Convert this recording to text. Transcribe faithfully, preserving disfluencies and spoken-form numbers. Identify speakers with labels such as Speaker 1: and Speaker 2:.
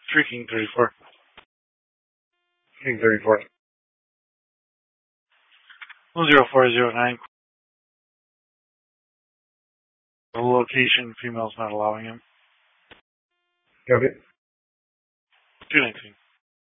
Speaker 1: three King thirty-four. King thirty-four. one zero four zero nine. The location, female's not allowing him.
Speaker 2: Copy.
Speaker 1: two nineteen.